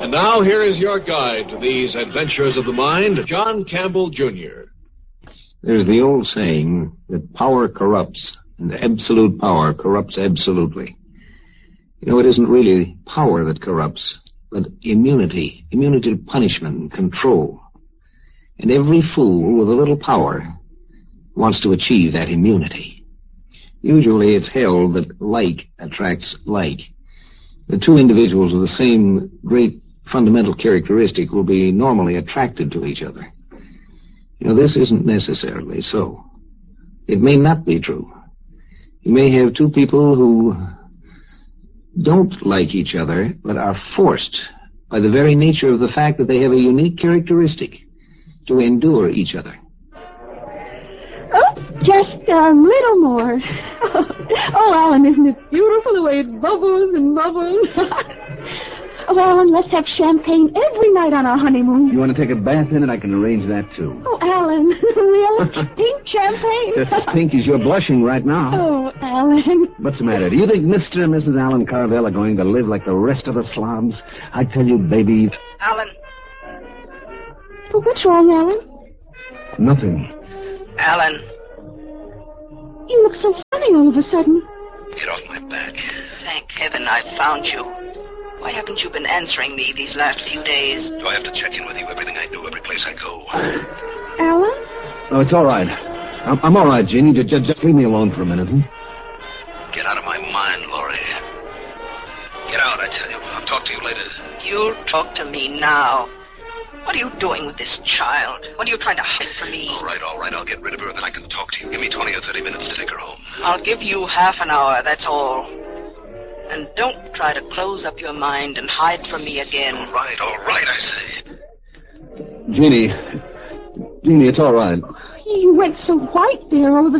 And now here is your guide to these adventures of the mind, John Campbell, Jr. There's the old saying that power corrupts, and absolute power corrupts absolutely. You know, it isn't really power that corrupts, but immunity to punishment and control. And every fool with a little power wants to achieve that immunity. Usually it's held that like attracts like. The two individuals with the same great fundamental characteristic will be normally attracted to each other. You know, this isn't necessarily so. It may not be true. You may have two people who don't like each other, but are forced by the very nature of the fact that they have a unique characteristic to endure each other. Oh, just a little more. Oh, Alan, isn't it beautiful the way it bubbles and bubbles? Oh, Alan, let's have champagne every night on our honeymoon. You want to take a bath in it? I can arrange that, too. Oh, Alan, really? Pink champagne? Just as pink as you're blushing right now. Oh, Alan. What's the matter? Do you think Mr. and Mrs. Alan Carvel are going to live like the rest of the slobs? I tell you, baby... Alan. Oh, what's wrong, Alan? Nothing. Alan. You look so funny all of a sudden. Get off my back. Thank heaven I found you. Why haven't you been answering me these last few days? Do I have to check in with you? Everything I do, every place I go. Alan? Oh, it's all right. I'm all right, Jeannie. Just leave me alone for a minute, huh? Get out of my mind, Laurie. Get out, I tell you. I'll talk to you later. You'll talk to me now. What are you doing with this child? What are you trying to hide from me? All right. I'll get rid of her, and then I can talk to you. Give me 20 or 30 minutes to take her home. I'll give you half an hour, that's all. And don't try to close up your mind and hide from me again. All right, I say. Jeannie, it's all right. You went so white there all of a